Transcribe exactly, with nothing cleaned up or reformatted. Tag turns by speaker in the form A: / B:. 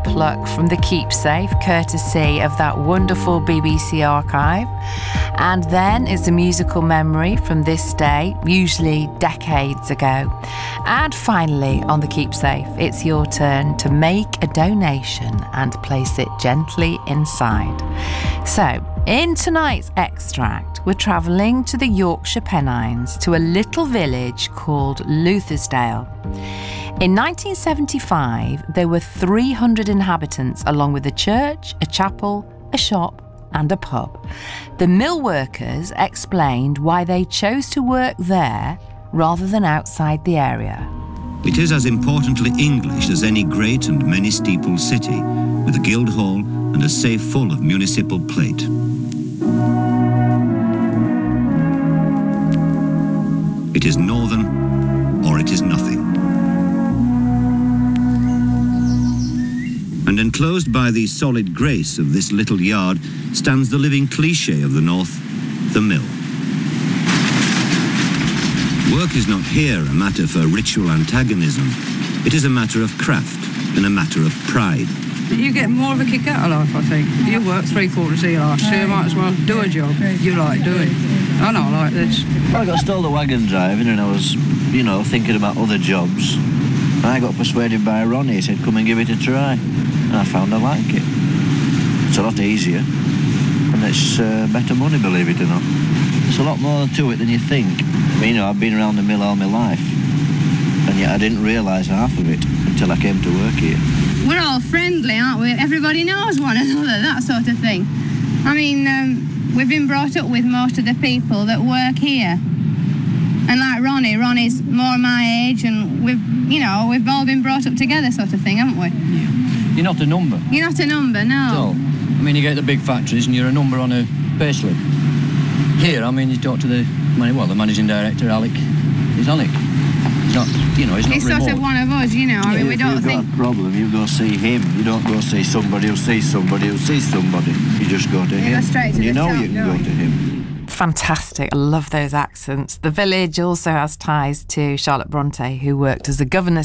A: pluck from the Keepsafe, courtesy of that wonderful B B C archive. And then is a musical memory from this day, usually decades ago. And finally, on the Keepsafe, it's your turn to make a donation and place it gently inside. So, in tonight's extract, we're travelling to the Yorkshire Pennines to a little village called Luthersdale. In nineteen seventy-five, there were three hundred inhabitants, along with a church, a chapel, a shop, and a pub. The mill workers explained why they chose to work there rather than outside the area.
B: It is as importantly English as any great and many-steepled city, with a guild hall and a safe full of municipal plate. It is northern, or it is nothing. And enclosed by the solid grace of this little yard stands the living cliché of the north, the mill. Work is not here a matter for ritual antagonism. It is a matter of craft and a matter of pride.
C: You get more of a kick out of life, I think. You work three quarters of your life, so you might as well do a job you like doing. I don't like this.
D: I got stole the wagon driving and I was, you know, thinking about other jobs. And I got persuaded by Ronnie. He said, come and give it a try. And I found I like it. It's a lot easier. And it's uh, better money, believe it or not. There's a lot more to it than you think. I mean, you know, I've been around the mill all my life. And yet I didn't realise half of it until I came to work here.
E: We're all friendly, aren't we? Everybody knows one another, that sort of thing. I mean, um, we've been brought up with most of the people that work here. And like Ronnie, Ronnie's more my age, and we've, you know, we've all been brought up together sort of thing, haven't we?
F: Yeah. You're not a number.
E: You're not a number, no.
F: So, I mean, you get the big factories and you're a number on a payslip. Here, I mean, you talk to the, well, the managing director, Alec. He's Alec. He's not, you know, he's not
E: He's
F: remote.
E: sort of one of us, you know. I mean, we don't
D: if you've
E: think...
D: got a problem, you go see him. You don't go see somebody who sees somebody who sees somebody. You just go to
E: You
D: him.
E: go straight to
D: and you
E: the
D: know
E: top,
D: you can
E: don't
D: go to
E: you?
D: him.
A: Fantastic. I love those accents. The village also has ties to Charlotte Bronte, who worked as a governess